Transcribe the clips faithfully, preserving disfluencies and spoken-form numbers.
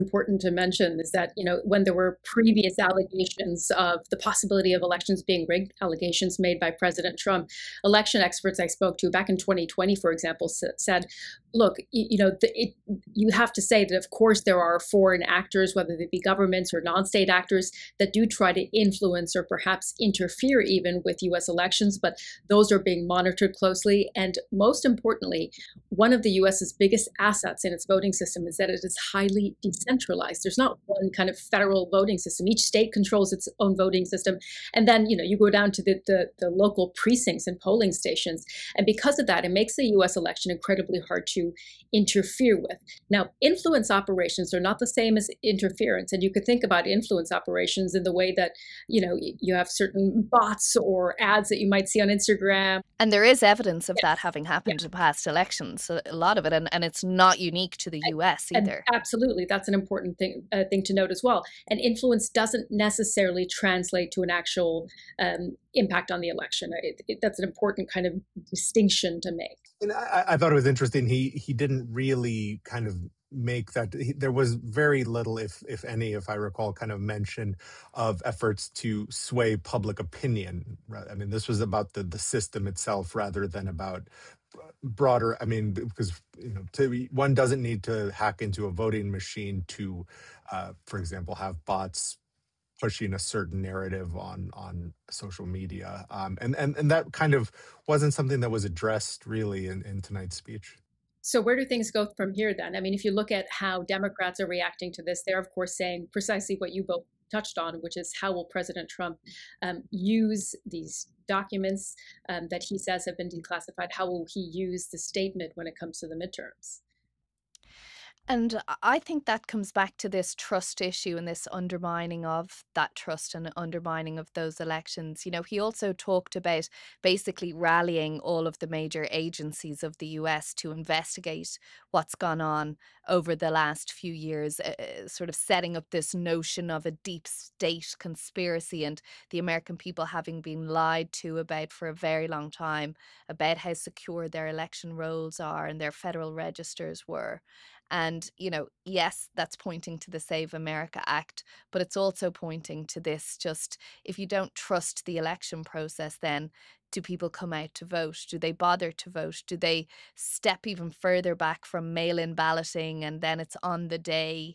important to mention is that, you know, when there were previous allegations of the possibility of elections being rigged, allegations made by President Trump, election experts I spoke to back in twenty twenty, for example, s- said, look, y- you know, the, it, you have to say that, of course, there are foreign actors, whether they be governments or non-state actors, that do try to influence or perhaps interfere even with U S elections, but those are being monitored closely. And most importantly, one of the US's biggest assets in its voting system is that it is highly decentralized. There's not one kind of federal voting system. Each state controls its own voting system. And then, you know, you go down to the, the, the local precincts and polling stations. And because of that, it makes the U S election incredibly hard to interfere with. Now, influence operations are not the same as interference. And you could think about influence operations in the way that, you know, you have certain bots or ads that you might see on Instagram. And there is evidence of that Yes. having happened in past elections, a a lot of it, and, and it's not unique to the U S And either. absolutely, that's an important thing uh, thing to note as well. And influence doesn't necessarily translate to an actual um, impact on the election. It, it, that's an important kind of distinction to make. And I, I thought it was interesting. He he didn't really kind of make that. He, there was very little, if if any, if I recall, kind of mention of efforts to sway public opinion. Right? I mean, this was about the the system itself rather than about broader. I mean, because you know, to, one doesn't need to hack into a voting machine to, uh, for example, have bots pushing a certain narrative on on social media, um, and and and that kind of wasn't something that was addressed really in, in tonight's speech. So where do things go from here then? I mean, if you look at how Democrats are reacting to this, they're of course saying precisely what you both touched on, which is how will President Trump um, use these documents um, that he says have been declassified? How will he use the statement when it comes to the midterms? And I I think that comes back to this trust issue and this undermining of that trust and undermining of those elections. You know, he also talked about basically rallying all of the major agencies of the U S to investigate what's gone on over the last few years, uh, uh, sort of setting up this notion of a deep state conspiracy and the American people having been lied to about for a very long time about how secure their election rolls are and their federal registers were. And, you know, yes, that's pointing to the Save America Act, but it's also pointing to this just if you don't trust the election process, then do people come out to vote? Do they bother to vote? Do they step even further back from mail in balloting and then it's on the day?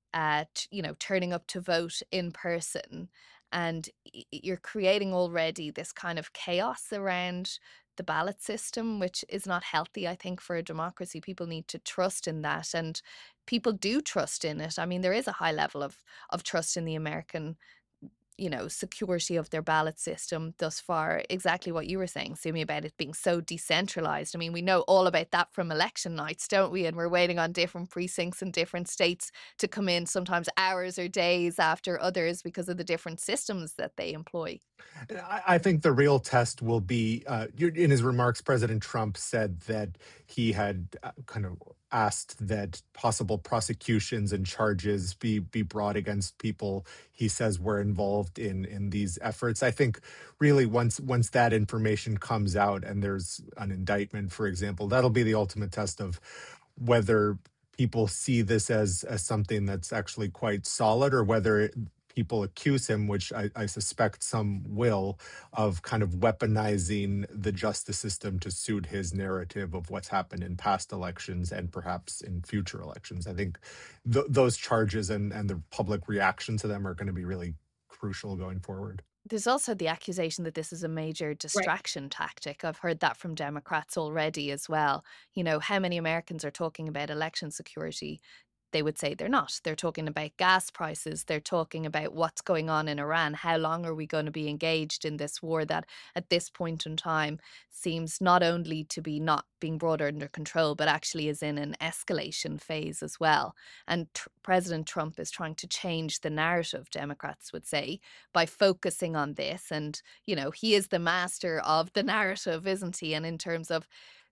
At you know turning up to vote in person, and y- y- you're creating already this kind of chaos around the ballot system, which is not healthy, I think, for a democracy. People need to trust in that, and people do trust in it. I mean, there is a high level of of trust in the American, you know, security of their ballot system thus far. Exactly what you were saying, Sumi, about it being so decentralized. I mean, we know all about that from election nights, don't we? And we're waiting on different precincts in different states to come in, sometimes hours or days after others because of the different systems that they employ. I, I think the real test will be, uh, in his remarks, President Trump said that he had uh, kind of asked that possible prosecutions and charges be be brought against people he says were involved in in these efforts. I think really once once that information comes out and there's an indictment, for example, that'll be the ultimate test of whether people see this as as something that's actually quite solid or whether people accuse him, which I, I suspect some will, of kind of weaponizing the justice system to suit his narrative of what's happened in past elections and perhaps in future elections. I think th- those charges and, and the public reaction to them are going to be really crucial going forward. There's also the accusation that this is a major Right. distraction tactic. I've heard that from Democrats already as well. You know, how many Americans are talking about election security? They would say they're not. They're talking about gas prices. They're talking about what's going on in Iran. How long are we going to be engaged in this war that at this point in time seems not only to be not being brought under control, but actually is in an escalation phase as well. And tr- President Trump is trying to change the narrative, Democrats would say, by focusing on this. And, you know, he is the master of the narrative, isn't he? And in terms of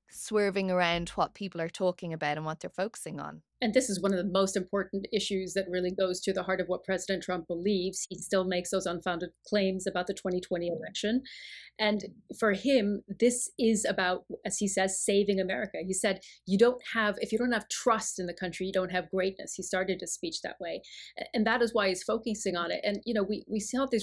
swerving around what people are talking about and what they're focusing on. And this is one of the most important issues that really goes to the heart of what President Trump believes. He still makes those unfounded claims about the twenty twenty election. And for him, this is about, as he says, saving America. He said, you don't have, if you don't have trust in the country, you don't have greatness. He started his speech that way. And that is why he's focusing on it. And, you know, we, we saw these